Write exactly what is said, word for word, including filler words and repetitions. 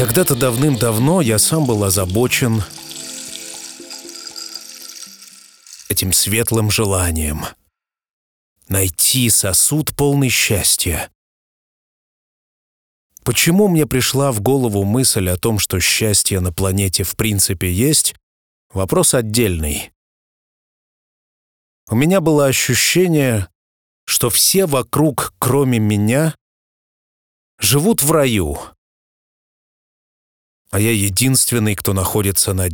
Когда-то давным-давно я сам был озабочен этим светлым желанием найти сосуд, полный счастья. Почему мне пришла в голову мысль о том, что счастье на планете в принципе есть, вопрос отдельный. У меня было ощущение, что все вокруг, кроме меня, живут в раю, а я единственный, кто находится на